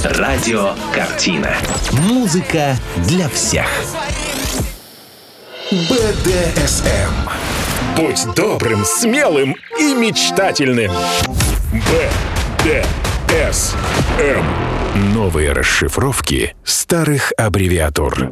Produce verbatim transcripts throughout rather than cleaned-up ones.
Радиокартина. Музыка для всех. бэ дэ эс эм. Будь добрым, смелым и мечтательным. бэ дэ эс эм. Новые расшифровки старых аббревиатур.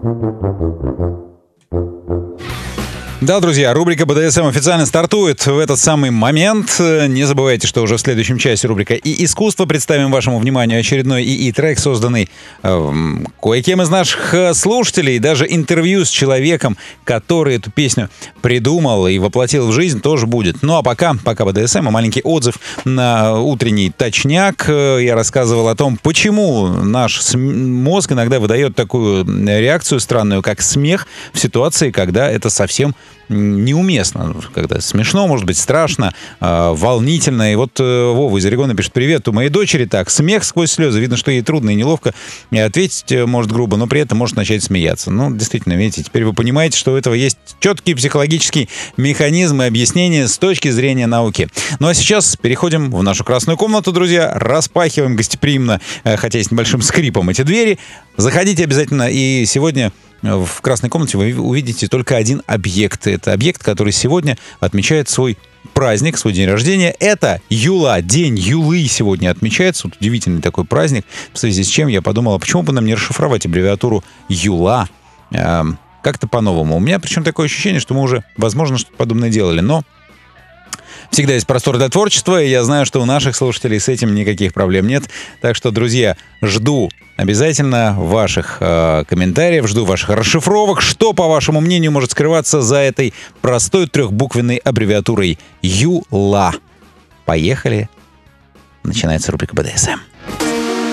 Да, друзья, рубрика бэ дэ эс эм официально стартует в этот самый момент. Не забывайте, что уже в следующем часе рубрика «И искусство». Представим вашему вниманию очередной ИИ-трек, созданный э, кое-кем из наших слушателей. Даже интервью с человеком, который эту песню придумал и воплотил в жизнь, тоже будет. Ну а пока, пока бэ дэ эс эм, и маленький отзыв на утренний точняк. Я рассказывал о том, почему наш мозг иногда выдает такую реакцию странную, как смех в ситуации, когда это совсем неуместно, когда смешно, может быть, страшно, э, волнительно. И вот э, Вова из Орегона пишет: привет, у моей дочери так, смех сквозь слезы. Видно, что ей трудно и неловко, и ответить может грубо, но при этом может начать смеяться. Ну, действительно, видите, теперь вы понимаете, что у этого есть четкий психологический механизм и объяснение с точки зрения науки. Ну, а сейчас переходим в нашу красную комнату, друзья. Распахиваем гостеприимно, э, хотя и с небольшим скрипом, эти двери. Заходите обязательно, и сегодня в красной комнате вы увидите только один объект. Это объект, который сегодня отмечает свой праздник, свой день рождения. Это Юла. День Юлы сегодня отмечается. Вот удивительный такой праздник. В связи с чем я подумал, а почему бы нам не расшифровать аббревиатуру Юла э, как-то по-новому. У меня причем такое ощущение, что мы уже, возможно, что-то подобное делали. Но всегда есть простор для творчества, и я знаю, что у наших слушателей с этим никаких проблем нет. Так что, друзья, жду обязательно ваших э, комментариев, жду ваших расшифровок. Что, по вашему мнению, может скрываться за этой простой трехбуквенной аббревиатурой Юла? Поехали. Начинается рубрика бэ дэ эс эм.